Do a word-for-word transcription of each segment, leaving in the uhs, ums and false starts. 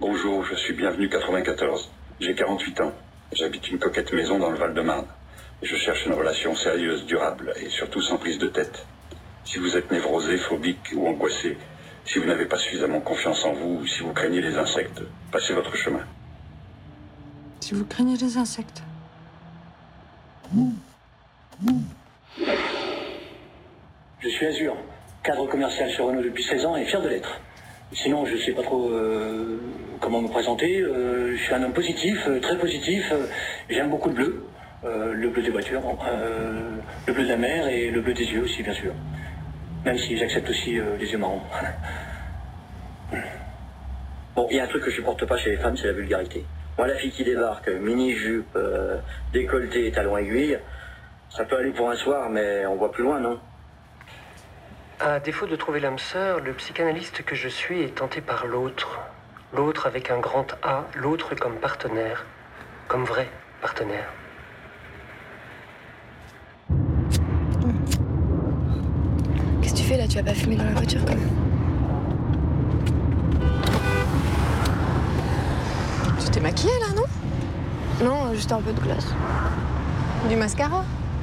Bonjour, je suis Bienvenu quatre-vingt-quatorze. J'ai quarante-huit ans. J'habite une coquette maison dans le Val-de-Marne. Et je cherche une relation sérieuse, durable et surtout sans prise de tête. Si vous êtes névrosé, phobique ou angoissé, si vous n'avez pas suffisamment confiance en vous ou si vous craignez les insectes, passez votre chemin. Si vous craignez les insectes. Je suis Azur, cadre commercial chez Renault depuis seize ans et fier de l'être. Sinon, je ne sais pas trop euh, comment me présenter. Euh, je suis un homme positif, euh, très positif. Euh, J'aime beaucoup le bleu. Euh, le bleu des voitures, euh, le bleu de la mer et le bleu des yeux aussi, bien sûr. Même si j'accepte aussi euh, les yeux marrons. Bon, il y a un truc que je supporte pas chez les femmes, c'est la vulgarité. Moi, la fille qui débarque, mini-jupe, euh, décolleté, talons aiguilles, ça peut aller pour un soir, mais on voit plus loin, non? À défaut de trouver l'âme sœur, le psychanalyste que je suis est tenté par l'autre. L'autre avec un grand A, l'autre comme partenaire. Comme vrai partenaire. Qu'est-ce que tu fais là? Tu vas pas fumer dans la voiture quand même? Tu t'es maquillée là, non? Non, juste un peu de glace. Du mascara?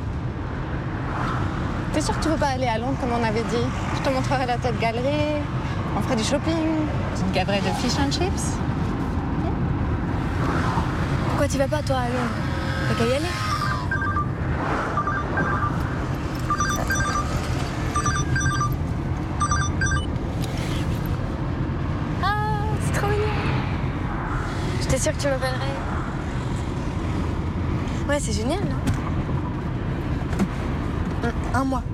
T'es sûr que tu veux pas aller à Londres comme on avait dit? Je te montrerai la tête galerie, on ferait du shopping, une gaverie de fish and chips. Pourquoi tu vas pas toi à Londres? T'as qu'à y aller. Ah, c'est trop mignon. J'étais sûre que tu m'appellerais. Ouais, c'est génial, non? Un, un mois.